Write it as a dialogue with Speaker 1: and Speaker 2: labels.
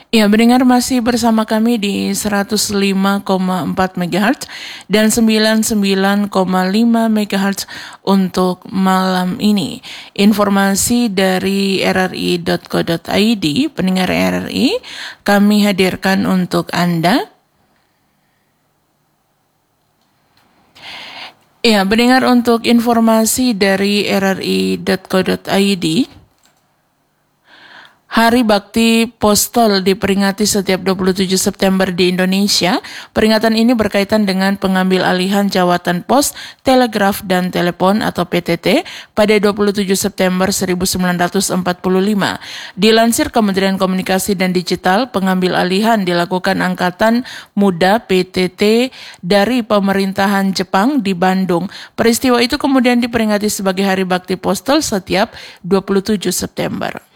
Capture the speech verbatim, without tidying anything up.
Speaker 1: Ya, mendengar masih bersama kami di seratus lima koma empat megahertz dan sembilan puluh sembilan koma lima megahertz untuk malam ini. Informasi dari r r i dot co dot i d, pendengar R R I, kami hadirkan untuk Anda. Ya, mendengar untuk informasi dari r r i dot co dot i d. Hari Bakti Postal diperingati setiap dua puluh tujuh September di Indonesia. Peringatan ini berkaitan dengan pengambil alihan jawatan pos, telegraf, dan telepon atau P T T pada dua puluh tujuh September seribu sembilan ratus empat puluh lima. Dilansir Kementerian Komunikasi dan Digital, pengambil alihan dilakukan Angkatan Muda P T T dari pemerintahan Jepang di Bandung. Peristiwa itu kemudian diperingati sebagai Hari Bakti Postal setiap dua puluh tujuh September.